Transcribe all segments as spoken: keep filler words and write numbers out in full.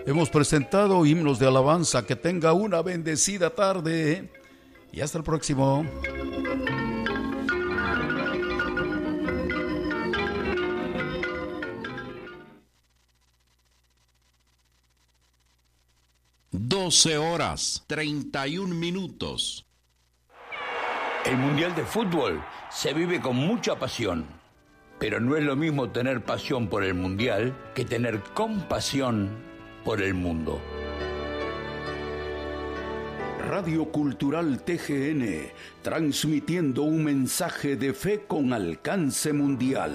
Hemos presentado himnos de alabanza. Que tenga una bendecida tarde y hasta el próximo. doce horas, treinta y un minutos. El Mundial de Fútbol se vive con mucha pasión, pero no es lo mismo tener pasión por el Mundial que tener compasión por el mundo. Radio Cultural T G N, transmitiendo un mensaje de fe con alcance mundial.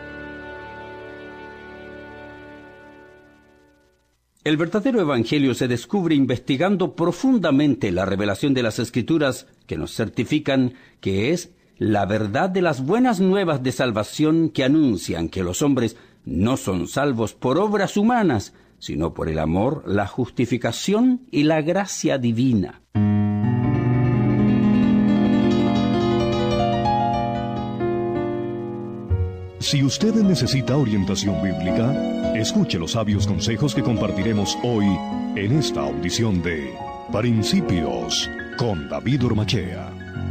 El verdadero evangelio se descubre investigando profundamente la revelación de las Escrituras que nos certifican que es la verdad de las buenas nuevas de salvación que anuncian que los hombres no son salvos por obras humanas, sino por el amor, la justificación y la gracia divina. Si usted necesita orientación bíblica, escuche los sabios consejos que compartiremos hoy en esta audición de Principios con David Ormachea.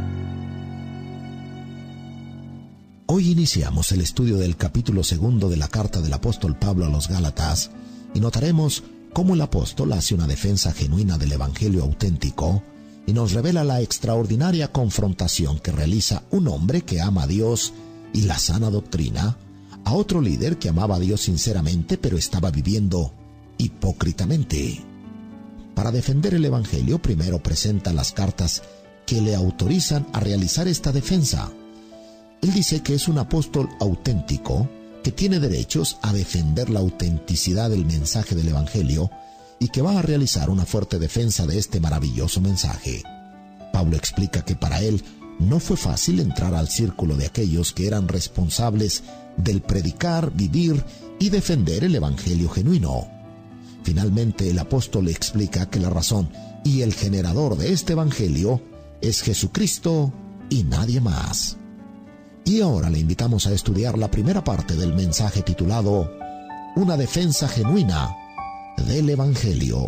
Hoy iniciamos el estudio del capítulo segundo de la carta del apóstol Pablo a los Gálatas y notaremos cómo el apóstol hace una defensa genuina del evangelio auténtico y nos revela la extraordinaria confrontación que realiza un hombre que ama a Dios y la sana doctrina, a otro líder que amaba a Dios sinceramente pero estaba viviendo hipócritamente. Para defender el Evangelio, primero presenta las cartas que le autorizan a realizar esta defensa. Él dice que es un apóstol auténtico, que tiene derechos a defender la autenticidad del mensaje del Evangelio y que va a realizar una fuerte defensa de este maravilloso mensaje. Pablo explica que para él no fue fácil entrar al círculo de aquellos que eran responsables del predicar, vivir y defender el evangelio genuino. Finalmente, el apóstol le explica que la razón y el generador de este evangelio es Jesucristo y nadie más. Y ahora le invitamos a estudiar la primera parte del mensaje titulado Una defensa genuina del evangelio.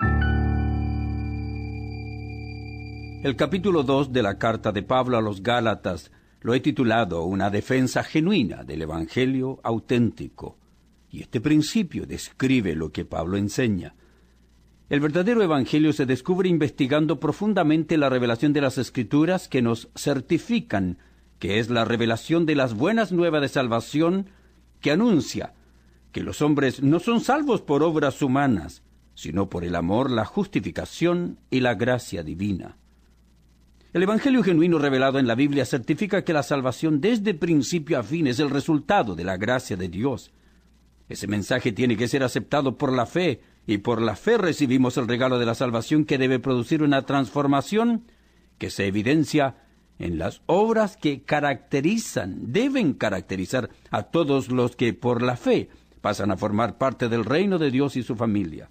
El capítulo dos de la carta de Pablo a los Gálatas lo he titulado Una defensa genuina del evangelio auténtico, y este principio describe lo que Pablo enseña. El verdadero evangelio se descubre investigando profundamente la revelación de las Escrituras que nos certifican que es la revelación de las buenas nuevas de salvación que anuncia que los hombres no son salvos por obras humanas, sino por el amor, la justificación y la gracia divina. El Evangelio genuino revelado en la Biblia certifica que la salvación desde principio a fin es el resultado de la gracia de Dios. Ese mensaje tiene que ser aceptado por la fe, y por la fe recibimos el regalo de la salvación que debe producir una transformación que se evidencia en las obras que caracterizan, deben caracterizar a todos los que por la fe pasan a formar parte del reino de Dios y su familia.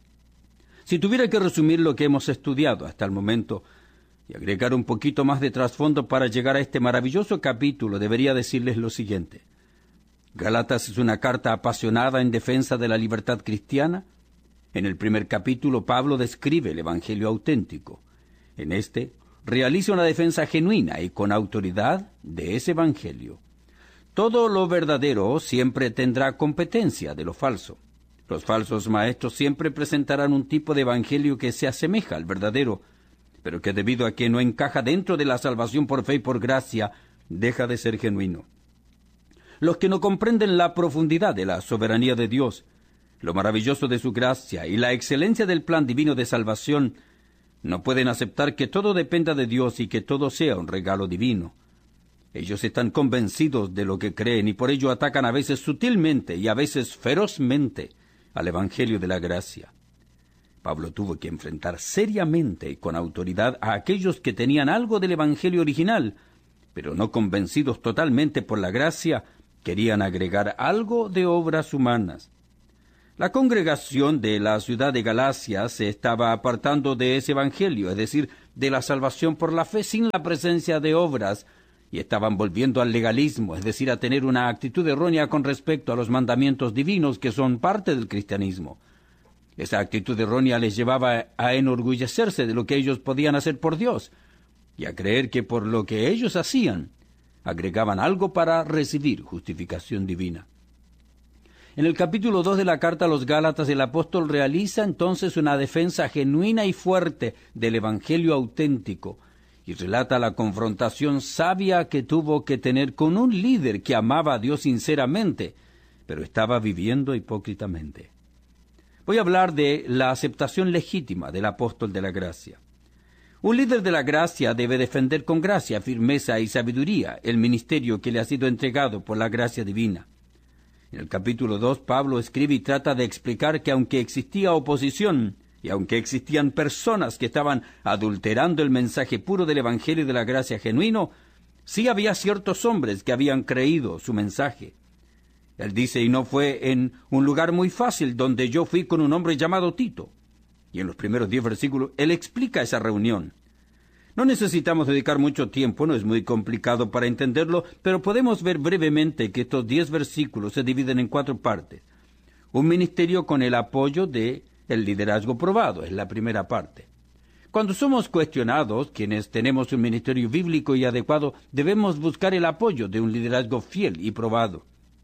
Si tuviera que resumir lo que hemos estudiado hasta el momento, y agregar un poquito más de trasfondo para llegar a este maravilloso capítulo, debería decirles lo siguiente. Gálatas es una carta apasionada en defensa de la libertad cristiana. En el primer capítulo, Pablo describe el evangelio auténtico. En este, realiza una defensa genuina y con autoridad de ese evangelio. Todo lo verdadero siempre tendrá competencia de lo falso. Los falsos maestros siempre presentarán un tipo de evangelio que se asemeja al verdadero, pero que debido a que no encaja dentro de la salvación por fe y por gracia, deja de ser genuino. Los que no comprenden la profundidad de la soberanía de Dios, lo maravilloso de su gracia y la excelencia del plan divino de salvación, no pueden aceptar que todo dependa de Dios y que todo sea un regalo divino. Ellos están convencidos de lo que creen y por ello atacan a veces sutilmente y a veces ferozmente al Evangelio de la gracia. Pablo tuvo que enfrentar seriamente y con autoridad a aquellos que tenían algo del Evangelio original, pero no convencidos totalmente por la gracia, querían agregar algo de obras humanas. La congregación de la ciudad de Galacia se estaba apartando de ese evangelio, es decir, de la salvación por la fe sin la presencia de obras, y estaban volviendo al legalismo, es decir, a tener una actitud errónea con respecto a los mandamientos divinos que son parte del cristianismo. Esa actitud errónea les llevaba a enorgullecerse de lo que ellos podían hacer por Dios y a creer que por lo que ellos hacían, agregaban algo para recibir justificación divina. En el capítulo dos de la carta a los Gálatas, el apóstol realiza entonces una defensa genuina y fuerte del evangelio auténtico y relata la confrontación sabia que tuvo que tener con un líder que amaba a Dios sinceramente, pero estaba viviendo hipócritamente. Voy a hablar de la aceptación legítima del apóstol de la gracia. Un líder de la gracia debe defender con gracia, firmeza y sabiduría el ministerio que le ha sido entregado por la gracia divina. En el capítulo dos, Pablo escribe y trata de explicar que aunque existía oposición y aunque existían personas que estaban adulterando el mensaje puro del Evangelio de la gracia genuino, sí había ciertos hombres que habían creído su mensaje. Él dice, y no fue en un lugar muy fácil donde yo fui con un hombre llamado Tito. Y en los primeros diez versículos, él explica esa reunión. No necesitamos dedicar mucho tiempo, no es muy complicado para entenderlo, pero podemos ver brevemente que estos diez versículos se dividen en cuatro partes. Un ministerio con el apoyo de el liderazgo probado, es la primera parte. Cuando somos cuestionados, quienes tenemos un ministerio bíblico y adecuado, debemos buscar el apoyo de un liderazgo fiel y probado.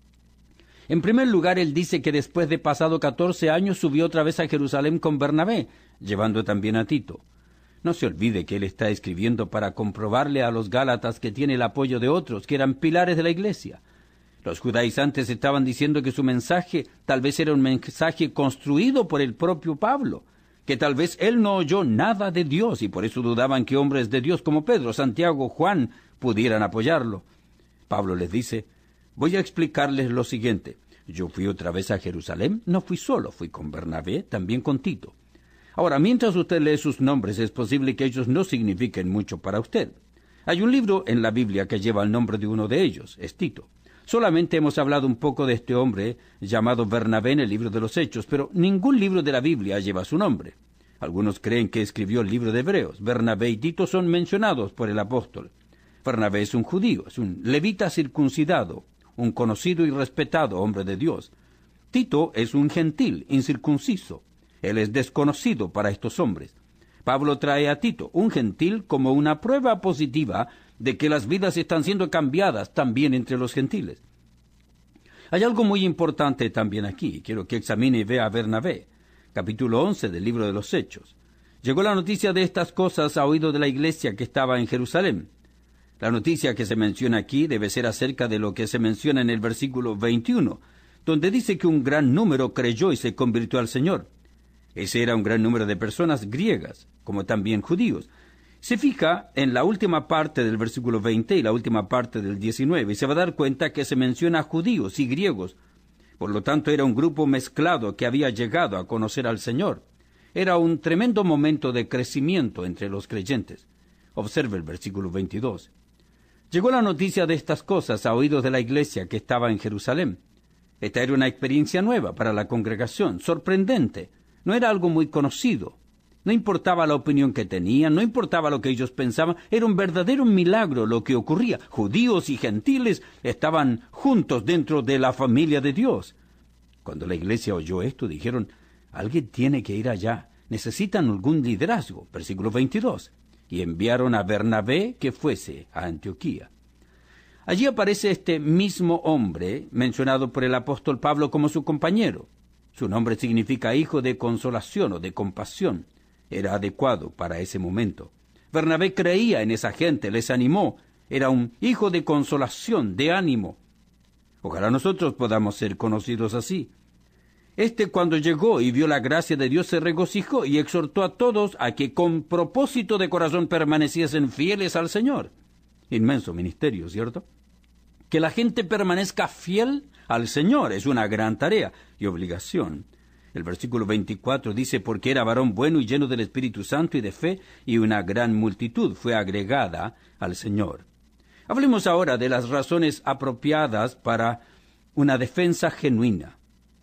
En primer lugar, él dice que después de pasado catorce años subió otra vez a Jerusalén con Bernabé, llevando también a Tito. No se olvide que él está escribiendo para comprobarle a los Gálatas que tiene el apoyo de otros, que eran pilares de la iglesia. Los judaizantes estaban diciendo que su mensaje tal vez era un mensaje construido por el propio Pablo, que tal vez él no oyó nada de Dios y por eso dudaban que hombres de Dios como Pedro, Santiago, Juan pudieran apoyarlo. Pablo les dice, voy a explicarles lo siguiente. Yo fui otra vez a Jerusalén, no fui solo, fui con Bernabé, también con Tito. Ahora, mientras usted lee sus nombres, es posible que ellos no signifiquen mucho para usted. Hay un libro en la Biblia que lleva el nombre de uno de ellos, es Tito. Solamente hemos hablado un poco de este hombre llamado Bernabé en el libro de los Hechos, pero ningún libro de la Biblia lleva su nombre. Algunos creen que escribió el libro de Hebreos. Bernabé y Tito son mencionados por el apóstol. Bernabé es un judío, es un levita circuncidado, un conocido y respetado hombre de Dios. Tito es un gentil, incircunciso. Él es desconocido para estos hombres. Pablo trae a Tito, un gentil, como una prueba positiva de que las vidas están siendo cambiadas también entre los gentiles. Hay algo muy importante también aquí. Quiero que examine y vea a Bernabé. Capítulo once del libro de los Hechos. Llegó la noticia de estas cosas a oído de la iglesia que estaba en Jerusalén. La noticia que se menciona aquí debe ser acerca de lo que se menciona en el versículo veintiuno, donde dice que un gran número creyó y se convirtió al Señor. Ese era un gran número de personas griegas, como también judíos. Se fija en la última parte del versículo veinte y la última parte del diecinueve, y se va a dar cuenta que se menciona judíos y griegos. Por lo tanto, era un grupo mezclado que había llegado a conocer al Señor. Era un tremendo momento de crecimiento entre los creyentes. Observe el versículo veintidós. Llegó la noticia de estas cosas a oídos de la iglesia que estaba en Jerusalén. Esta era una experiencia nueva para la congregación, sorprendente. No era algo muy conocido. No importaba la opinión que tenían, no importaba lo que ellos pensaban. Era un verdadero milagro lo que ocurría. Judíos y gentiles estaban juntos dentro de la familia de Dios. Cuando la iglesia oyó esto, dijeron, alguien tiene que ir allá. Necesitan algún liderazgo. Versículo veintidós. Y enviaron a Bernabé que fuese a Antioquía. Allí aparece este mismo hombre, mencionado por el apóstol Pablo como su compañero. Su nombre significa hijo de consolación o de compasión. Era adecuado para ese momento. Bernabé creía en esa gente, les animó. Era un hijo de consolación, de ánimo. Ojalá nosotros podamos ser conocidos así. Este, cuando llegó y vio la gracia de Dios, se regocijó y exhortó a todos a que con propósito de corazón permaneciesen fieles al Señor. Inmenso ministerio, ¿cierto? Que la gente permanezca fiel al Señor es una gran tarea y obligación. El versículo veinticuatro dice, porque era varón bueno y lleno del Espíritu Santo y de fe, y una gran multitud fue agregada al Señor. Hablemos ahora de las razones apropiadas para una defensa genuina.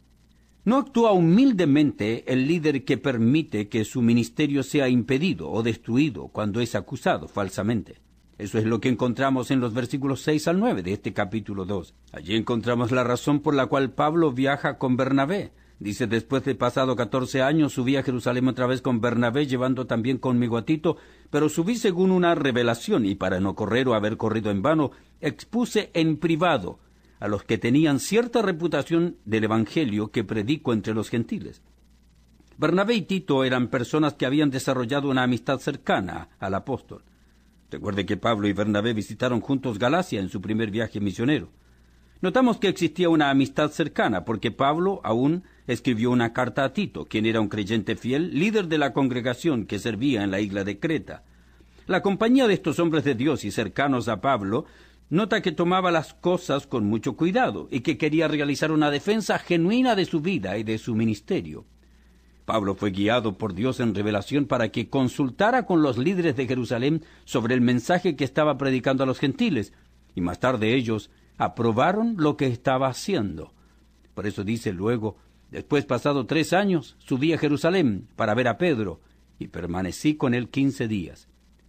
No actúa humildemente el líder que permite que su ministerio sea impedido o destruido cuando es acusado falsamente. Eso es lo que encontramos en los versículos seis al nueve de este capítulo dos. Allí encontramos la razón por la cual Pablo viaja con Bernabé. Dice, después de pasado catorce años, subí a Jerusalén otra vez con Bernabé, llevando también conmigo a Tito, pero subí según una revelación, y para no correr o haber corrido en vano, expuse en privado a los que tenían cierta reputación del Evangelio que predico entre los gentiles. Bernabé y Tito eran personas que habían desarrollado una amistad cercana al apóstol. Recuerde que Pablo y Bernabé visitaron juntos Galacia en su primer viaje misionero. Notamos que existía una amistad cercana, porque Pablo aún escribió una carta a Tito, quien era un creyente fiel, líder de la congregación que servía en la isla de Creta. La compañía de estos hombres de Dios y cercanos a Pablo nota que tomaba las cosas con mucho cuidado y que quería realizar una defensa genuina de su vida y de su ministerio. Pablo fue guiado por Dios en revelación para que consultara con los líderes de Jerusalén sobre el mensaje que estaba predicando a los gentiles, y más tarde ellos aprobaron lo que estaba haciendo. Por eso dice luego, después pasado tres años, subí a Jerusalén para ver a Pedro, y permanecí con él quince días.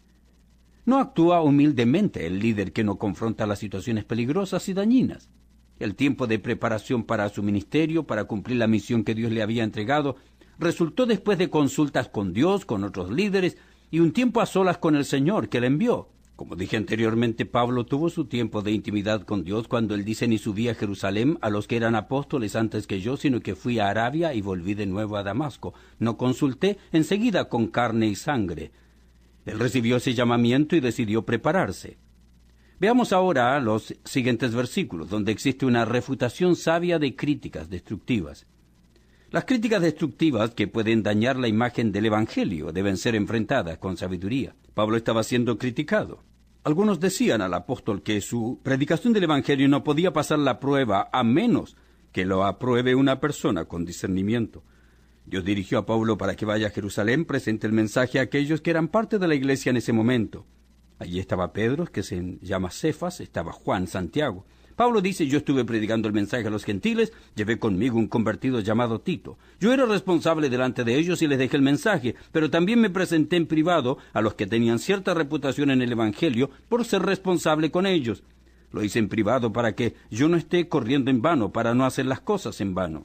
No actúa humildemente el líder que no confronta las situaciones peligrosas y dañinas. El tiempo de preparación para su ministerio, para cumplir la misión que Dios le había entregado, resultó después de consultas con Dios, con otros líderes, y un tiempo a solas con el Señor que le envió. Como dije anteriormente, Pablo tuvo su tiempo de intimidad con Dios cuando él dice, ni subí a Jerusalén a los que eran apóstoles antes que yo, sino que fui a Arabia y volví de nuevo a Damasco. No consulté enseguida con carne y sangre. Él recibió ese llamamiento y decidió prepararse. Veamos ahora los siguientes versículos, donde existe una refutación sabia de críticas destructivas. Las críticas destructivas que pueden dañar la imagen del Evangelio deben ser enfrentadas con sabiduría. Pablo estaba siendo criticado. Algunos decían al apóstol que su predicación del Evangelio no podía pasar la prueba a menos que lo apruebe una persona con discernimiento. Dios dirigió a Pablo para que vaya a Jerusalén, presente el mensaje a aquellos que eran parte de la iglesia en ese momento. Allí estaba Pedro, que se llama Cefas, estaba Juan, Santiago. Pablo dice, yo estuve predicando el mensaje a los gentiles, llevé conmigo un convertido llamado Tito. Yo era responsable delante de ellos y les dejé el mensaje, pero también me presenté en privado a los que tenían cierta reputación en el Evangelio por ser responsable con ellos. Lo hice en privado para que yo no esté corriendo en vano, para no hacer las cosas en vano.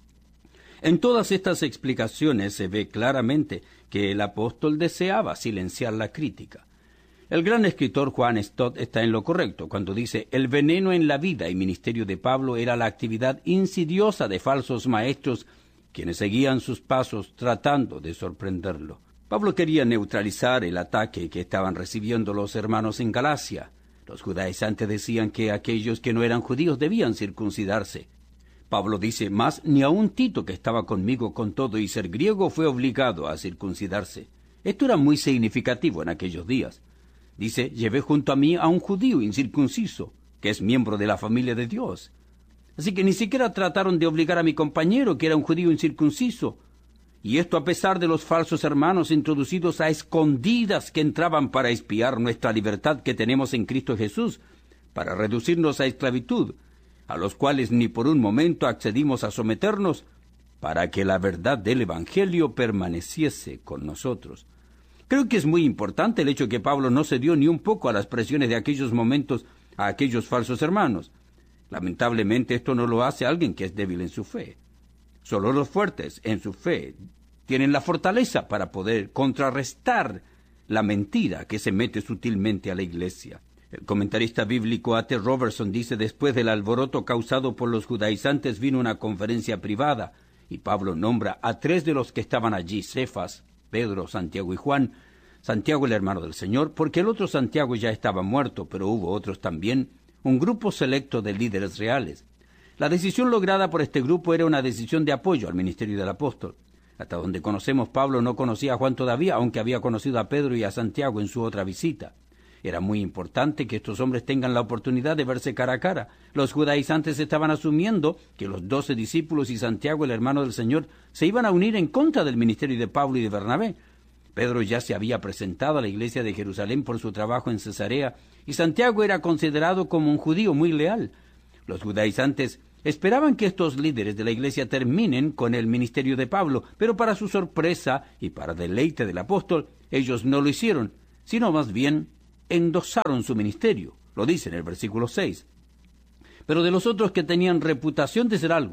En todas estas explicaciones se ve claramente que el apóstol deseaba silenciar la crítica. El gran escritor Juan Stott está en lo correcto cuando dice, el veneno en la vida y ministerio de Pablo era la actividad insidiosa de falsos maestros quienes seguían sus pasos tratando de sorprenderlo. Pablo quería neutralizar el ataque que estaban recibiendo los hermanos en Galacia. Los judaizantes decían que aquellos que no eran judíos debían circuncidarse. Pablo dice, más ni aun Tito, que estaba conmigo con todo y ser griego, fue obligado a circuncidarse. Esto era muy significativo en aquellos días. Dice, llevé junto a mí a un judío incircunciso, que es miembro de la familia de Dios. Así que ni siquiera trataron de obligar a mi compañero, que era un judío incircunciso. Y esto a pesar de los falsos hermanos introducidos a escondidas que entraban para espiar nuestra libertad que tenemos en Cristo Jesús, para reducirnos a esclavitud, a los cuales ni por un momento accedimos a someternos, para que la verdad del Evangelio permaneciese con nosotros. Creo que es muy importante el hecho que Pablo no cedió ni un poco a las presiones de aquellos momentos a aquellos falsos hermanos. Lamentablemente esto no lo hace alguien que es débil en su fe. Solo los fuertes en su fe tienen la fortaleza para poder contrarrestar la mentira que se mete sutilmente a la iglesia. El comentarista bíblico A T Robertson dice, después del alboroto causado por los judaizantes vino una conferencia privada, y Pablo nombra a tres de los que estaban allí, Cefas, Pedro, Santiago y Juan. Santiago el hermano del Señor, porque el otro Santiago ya estaba muerto, pero hubo otros también, un grupo selecto de líderes reales. La decisión lograda por este grupo era una decisión de apoyo al ministerio del apóstol. Hasta donde conocemos, Pablo no conocía a Juan todavía, aunque había conocido a Pedro y a Santiago en su otra visita. Era muy importante que estos hombres tengan la oportunidad de verse cara a cara. Los judaizantes estaban asumiendo que los doce discípulos y Santiago, el hermano del Señor, se iban a unir en contra del ministerio de Pablo y de Bernabé. Pedro ya se había presentado a la iglesia de Jerusalén por su trabajo en Cesarea, y Santiago era considerado como un judío muy leal. Los judaizantes esperaban que estos líderes de la iglesia terminen con el ministerio de Pablo, pero para su sorpresa y para deleite del apóstol, ellos no lo hicieron, sino más bien endosaron su ministerio. Lo dice en el versículo seis. Pero de los otros que tenían reputación de ser algo,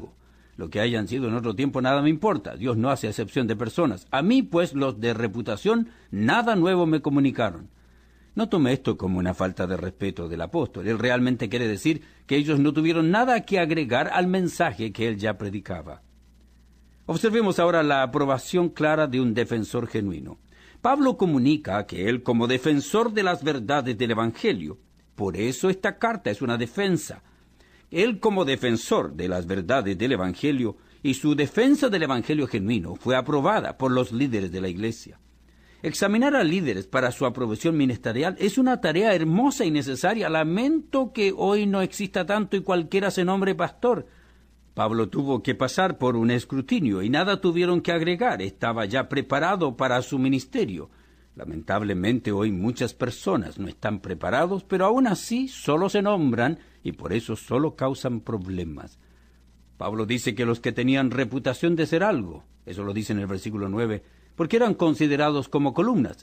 Lo que hayan sido en otro tiempo nada me importa. Dios no hace excepción de personas. A mí, pues, los de reputación, nada nuevo me comunicaron. No tome esto como una falta de respeto del apóstol. Él realmente quiere decir que ellos no tuvieron nada que agregar al mensaje que él ya predicaba. Observemos ahora la aprobación clara de un defensor genuino. Pablo comunica que él, como defensor de las verdades del Evangelio, por eso esta carta es una defensa. Él, como defensor de las verdades del Evangelio, y su defensa del Evangelio genuino fue aprobada por los líderes de la Iglesia. Examinar a líderes para su aprobación ministerial es una tarea hermosa y necesaria. Lamento que hoy no exista tanto y cualquiera se nombre pastor. Pablo tuvo que pasar por un escrutinio y nada tuvieron que agregar. Estaba ya preparado para su ministerio. Lamentablemente hoy muchas personas no están preparados, pero aún así solo se nombran y por eso solo causan problemas. Pablo dice que los que tenían reputación de ser algo, eso lo dice en el versículo nueve, porque eran considerados como columnas.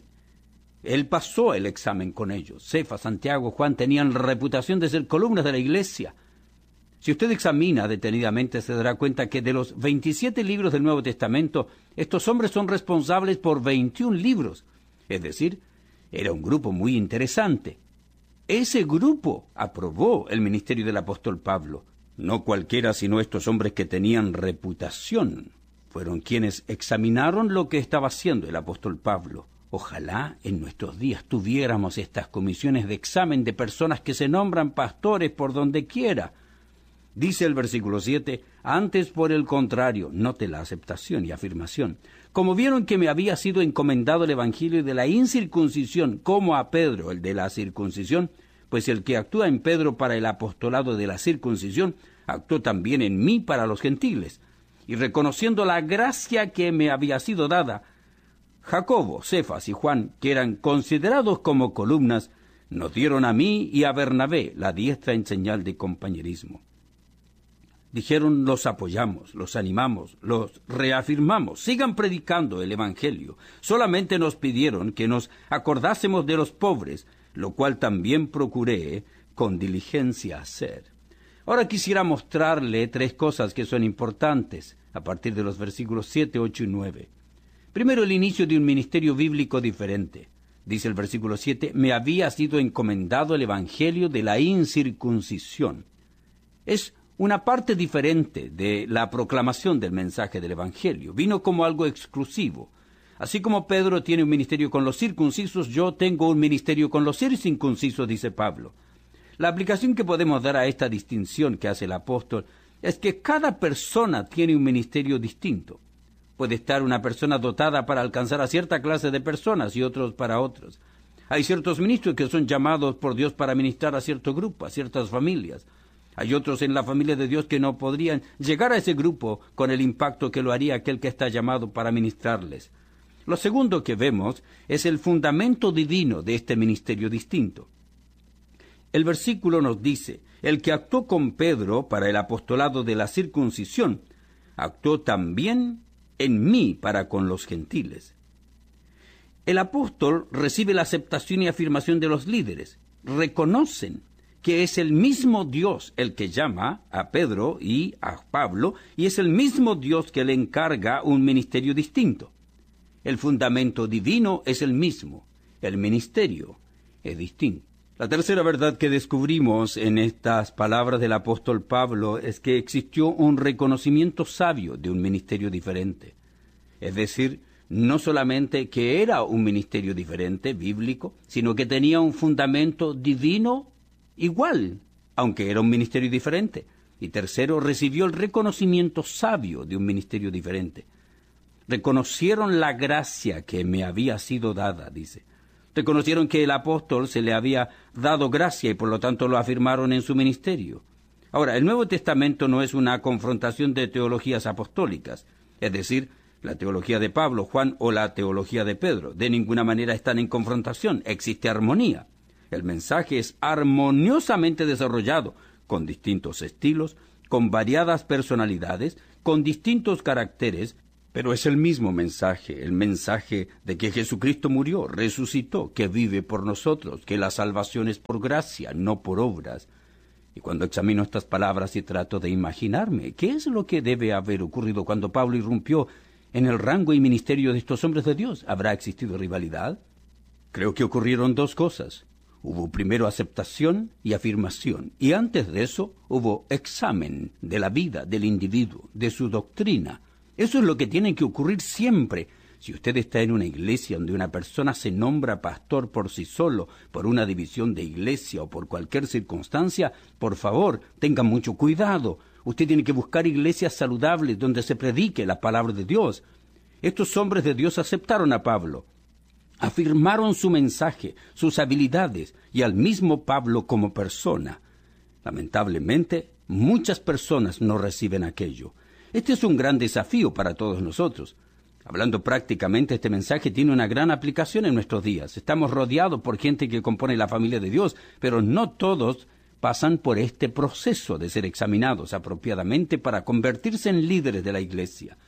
Él pasó el examen con ellos. Cefas, Santiago, Juan tenían reputación de ser columnas de la iglesia. Si usted examina detenidamente, se dará cuenta que de los veintisiete libros del Nuevo Testamento, estos hombres son responsables por veintiún libros. Es decir, era un grupo muy interesante. Ese grupo aprobó el ministerio del apóstol Pablo. No cualquiera, sino estos hombres que tenían reputación. Fueron quienes examinaron lo que estaba haciendo el apóstol Pablo. Ojalá en nuestros días tuviéramos estas comisiones de examen de personas que se nombran pastores por donde quiera. Dice el versículo siete, antes por el contrario, note la aceptación y afirmación. Como vieron que me había sido encomendado el evangelio de la incircuncisión, como a Pedro el de la circuncisión, pues el que actúa en Pedro para el apostolado de la circuncisión, actuó también en mí para los gentiles. Y reconociendo la gracia que me había sido dada, Jacobo, Cefas y Juan, que eran considerados como columnas, nos dieron a mí y a Bernabé la diestra en señal de compañerismo. Dijeron, los apoyamos, los animamos, los reafirmamos, sigan predicando el Evangelio. Solamente nos pidieron que nos acordásemos de los pobres, lo cual también procuré con diligencia hacer. Ahora quisiera mostrarle tres cosas que son importantes a partir de los versículos siete, ocho y nueve. Primero, el inicio de un ministerio bíblico diferente. Dice el versículo siete, me había sido encomendado el Evangelio de la incircuncisión. Es una parte diferente de la proclamación del mensaje del Evangelio. Vino como algo exclusivo. Así como Pedro tiene un ministerio con los circuncisos, yo tengo un ministerio con los incircuncisos, dice Pablo. La aplicación que podemos dar a esta distinción que hace el apóstol es que cada persona tiene un ministerio distinto. Puede estar una persona dotada para alcanzar a cierta clase de personas y otros para otros. Hay ciertos ministros que son llamados por Dios para ministrar a cierto grupo, a ciertas familias. Hay otros en la familia de Dios que no podrían llegar a ese grupo con el impacto que lo haría aquel que está llamado para ministrarles. Lo segundo que vemos es el fundamento divino de este ministerio distinto. El versículo nos dice, el que actuó con Pedro para el apostolado de la circuncisión, actuó también en mí para con los gentiles. El apóstol recibe la aceptación y afirmación de los líderes. Reconocen que es el mismo Dios el que llama a Pedro y a Pablo, y es el mismo Dios que le encarga un ministerio distinto. El fundamento divino es el mismo, el ministerio es distinto. La tercera verdad que descubrimos en estas palabras del apóstol Pablo es que existió un reconocimiento sabio de un ministerio diferente. Es decir, no solamente que era un ministerio diferente, bíblico, sino que tenía un fundamento divino igual, aunque era un ministerio diferente. Y tercero, recibió el reconocimiento sabio de un ministerio diferente. Reconocieron la gracia que me había sido dada, dice. Reconocieron que el apóstol se le había dado gracia y por lo tanto lo afirmaron en su ministerio. Ahora, el Nuevo Testamento no es una confrontación de teologías apostólicas, es decir, la teología de Pablo, Juan o la teología de Pedro. De ninguna manera están en confrontación, existe armonía. El mensaje es armoniosamente desarrollado, con distintos estilos, con variadas personalidades, con distintos caracteres, pero es el mismo mensaje, el mensaje de que Jesucristo murió, resucitó, que vive por nosotros, que la salvación es por gracia, no por obras. Y cuando examino estas palabras y trato de imaginarme qué es lo que debe haber ocurrido cuando Pablo irrumpió en el rango y ministerio de estos hombres de Dios, ¿habrá existido rivalidad? Creo que ocurrieron dos cosas. Hubo primero aceptación y afirmación, y antes de eso hubo examen de la vida del individuo, de su doctrina. Eso es lo que tiene que ocurrir siempre. Si usted está en una iglesia donde una persona se nombra pastor por sí solo, por una división de iglesia o por cualquier circunstancia, por favor, tenga mucho cuidado. Usted tiene que buscar iglesias saludables donde se predique la palabra de Dios. Estos hombres de Dios aceptaron a Pablo, afirmaron su mensaje, sus habilidades y al mismo Pablo como persona. Lamentablemente, muchas personas no reciben aquello. Este es un gran desafío para todos nosotros. Hablando prácticamente, este mensaje tiene una gran aplicación en nuestros días. Estamos rodeados por gente que compone la familia de Dios, pero no todos pasan por este proceso de ser examinados apropiadamente para convertirse en líderes de la iglesia.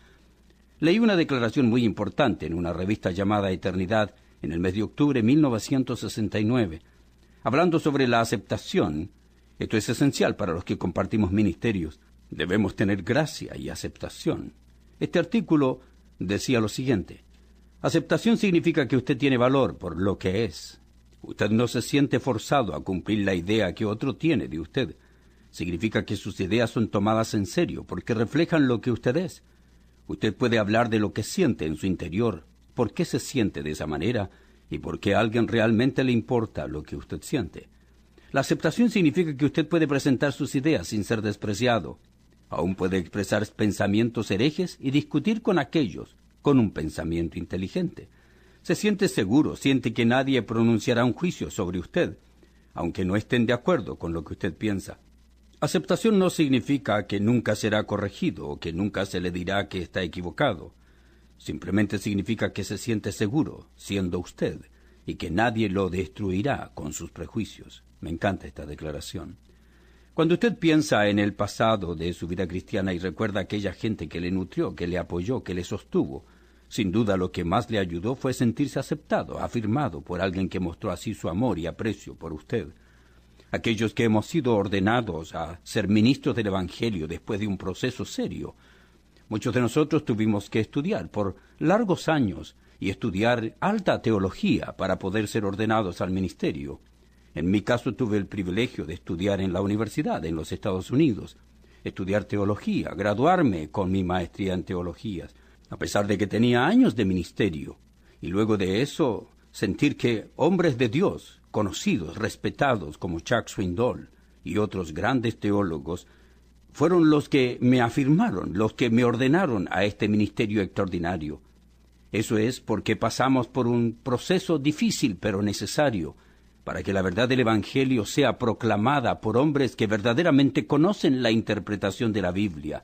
Leí una declaración muy importante en una revista llamada Eternidad en el mes de octubre de mil novecientos sesenta y nueve. Hablando sobre la aceptación, esto es esencial para los que compartimos ministerios. Debemos tener gracia y aceptación. Este artículo decía lo siguiente: aceptación significa que usted tiene valor por lo que es. Usted no se siente forzado a cumplir la idea que otro tiene de usted. Significa que sus ideas son tomadas en serio porque reflejan lo que usted es. Usted puede hablar de lo que siente en su interior, por qué se siente de esa manera y por qué a alguien realmente le importa lo que usted siente. La aceptación significa que usted puede presentar sus ideas sin ser despreciado. Aún puede expresar pensamientos herejes y discutir con aquellos con un pensamiento inteligente. Se siente seguro, siente que nadie pronunciará un juicio sobre usted, aunque no estén de acuerdo con lo que usted piensa. Aceptación no significa que nunca será corregido o que nunca se le dirá que está equivocado. Simplemente significa que se siente seguro, siendo usted, y que nadie lo destruirá con sus prejuicios. Me encanta esta declaración. Cuando usted piensa en el pasado de su vida cristiana y recuerda a aquella gente que le nutrió, que le apoyó, que le sostuvo, sin duda lo que más le ayudó fue sentirse aceptado, afirmado por alguien que mostró así su amor y aprecio por usted. Aquellos que hemos sido ordenados a ser ministros del Evangelio después de un proceso serio. Muchos de nosotros tuvimos que estudiar por largos años y estudiar alta teología para poder ser ordenados al ministerio. En mi caso tuve el privilegio de estudiar en la universidad en los Estados Unidos, estudiar teología, graduarme con mi maestría en teologías, a pesar de que tenía años de ministerio, y luego de eso sentir que hombres de Dios, conocidos, respetados como Chuck Swindoll y otros grandes teólogos, fueron los que me afirmaron, los que me ordenaron a este ministerio extraordinario. Eso es porque pasamos por un proceso difícil pero necesario, para que la verdad del Evangelio sea proclamada por hombres que verdaderamente conocen la interpretación de la Biblia.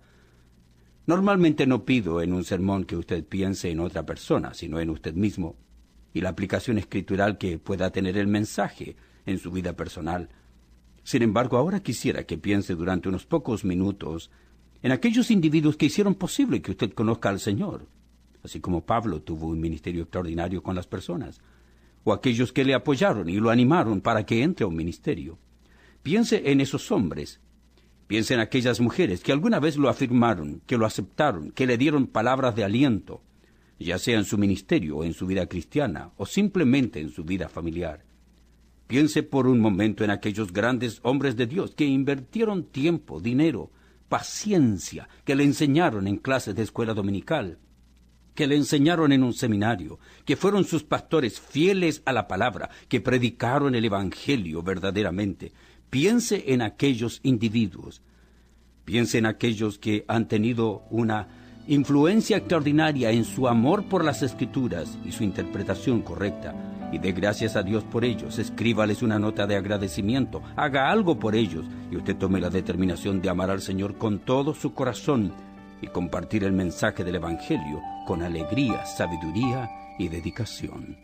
Normalmente no pido en un sermón que usted piense en otra persona, sino en usted mismo, y la aplicación escritural que pueda tener el mensaje en su vida personal. Sin embargo, ahora quisiera que piense durante unos pocos minutos en aquellos individuos que hicieron posible que usted conozca al Señor, así como Pablo tuvo un ministerio extraordinario con las personas, o aquellos que le apoyaron y lo animaron para que entre a un ministerio. Piense en esos hombres. Piense en aquellas mujeres que alguna vez lo afirmaron, que lo aceptaron, que le dieron palabras de aliento, ya sea en su ministerio o en su vida cristiana, o simplemente en su vida familiar. Piense por un momento en aquellos grandes hombres de Dios que invirtieron tiempo, dinero, paciencia, que le enseñaron en clases de escuela dominical, que le enseñaron en un seminario, que fueron sus pastores fieles a la palabra, que predicaron el Evangelio verdaderamente. Piense en aquellos individuos. Piense en aquellos que han tenido una influencia extraordinaria en su amor por las Escrituras y su interpretación correcta. Y dé gracias a Dios por ellos. Escríbales una nota de agradecimiento. Haga algo por ellos. Y usted tome la determinación de amar al Señor con todo su corazón y compartir el mensaje del Evangelio con alegría, sabiduría y dedicación.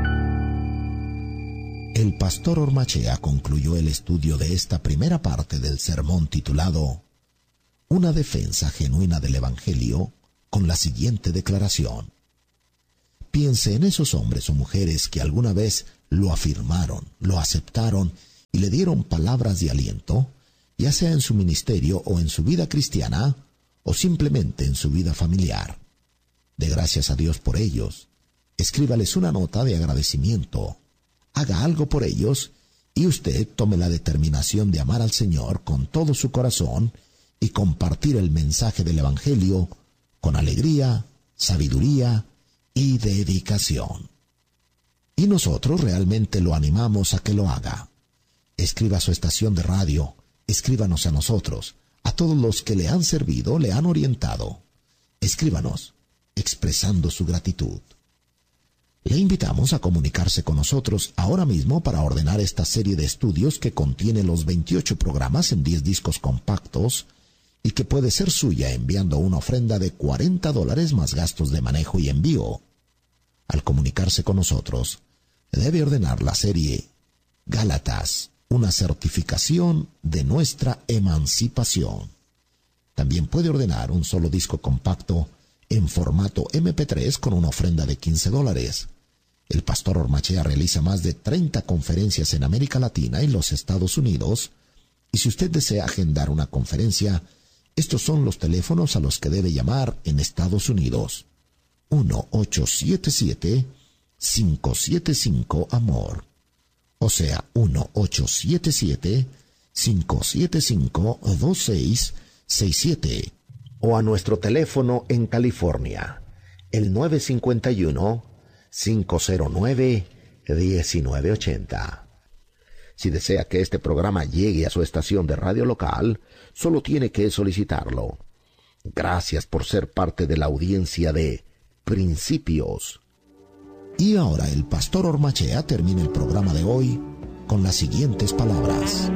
El pastor Ormachea concluyó el estudio de esta primera parte del sermón titulado Una defensa genuina del Evangelio con la siguiente declaración. Piense en esos hombres o mujeres que alguna vez lo afirmaron, lo aceptaron y le dieron palabras de aliento, ya sea en su ministerio o en su vida cristiana, o simplemente en su vida familiar. Dé gracias a Dios por ellos. Escríbales una nota de agradecimiento. Haga algo por ellos y usted tome la determinación de amar al Señor con todo su corazón y compartir el mensaje del Evangelio con alegría, sabiduría y dedicación. Y nosotros realmente lo animamos a que lo haga. Escriba a su estación de radio, escríbanos a nosotros, a todos los que le han servido, le han orientado. Escríbanos, expresando su gratitud. Le invitamos a comunicarse con nosotros ahora mismo para ordenar esta serie de estudios que contiene los veintiocho programas en diez discos compactos y que puede ser suya enviando una ofrenda de cuarenta dólares más gastos de manejo y envío. Al comunicarse con nosotros, debe ordenar la serie Gálatas, una certificación de nuestra emancipación. También puede ordenar un solo disco compacto en formato eme pe tres con una ofrenda de quince dólares. El pastor Ormachea realiza más de treinta conferencias en América Latina y los Estados Unidos, y si usted desea agendar una conferencia, estos son los teléfonos a los que debe llamar en Estados Unidos. uno ocho siete siete, cinco siete cinco, amor. O sea, uno ocho siete siete, cinco siete cinco, dos seis seis siete. O a nuestro teléfono en California, el nueve cinco uno, cinco cero nueve, uno nueve ocho cero. Si desea que este programa llegue a su estación de radio local, solo tiene que solicitarlo. Gracias por ser parte de la audiencia de Principios. Y ahora el pastor Ormachea termina el programa de hoy con las siguientes palabras.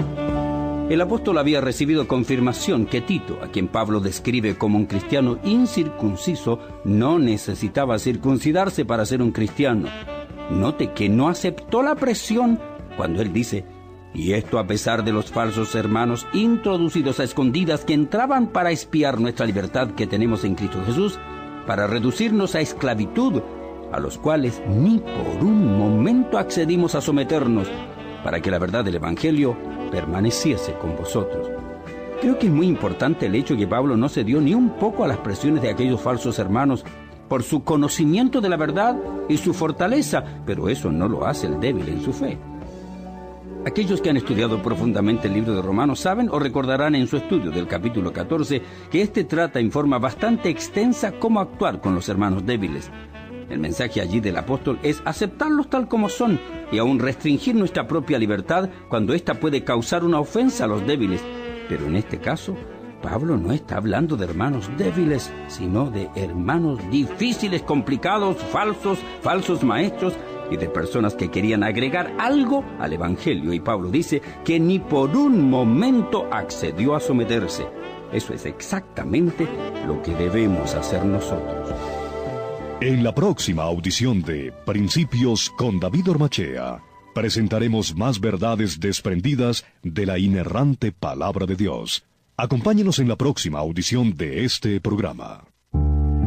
El apóstol había recibido confirmación que Tito, a quien Pablo describe como un cristiano incircunciso, no necesitaba circuncidarse para ser un cristiano. Note que no aceptó la presión cuando él dice, y esto a pesar de los falsos hermanos introducidos a escondidas que entraban para espiar nuestra libertad que tenemos en Cristo Jesús, para reducirnos a esclavitud, a los cuales ni por un momento accedimos a someternos, para que la verdad del Evangelio permaneciese con vosotros. Creo que es muy importante el hecho que Pablo no cedió ni un poco a las presiones de aquellos falsos hermanos por su conocimiento de la verdad y su fortaleza, pero eso no lo hace el débil en su fe. Aquellos que han estudiado profundamente el libro de Romanos saben o recordarán en su estudio del capítulo catorce que este trata en forma bastante extensa cómo actuar con los hermanos débiles. El mensaje allí del apóstol es aceptarlos tal como son y aún restringir nuestra propia libertad cuando ésta puede causar una ofensa a los débiles. Pero en este caso, Pablo no está hablando de hermanos débiles, sino de hermanos difíciles, complicados, falsos, falsos maestros y de personas que querían agregar algo al Evangelio. Y Pablo dice que ni por un momento accedió a someterse. Eso es exactamente lo que debemos hacer nosotros. En la próxima audición de Principios con David Ormachea, presentaremos más verdades desprendidas de la inerrante palabra de Dios. Acompáñenos en la próxima audición de este programa.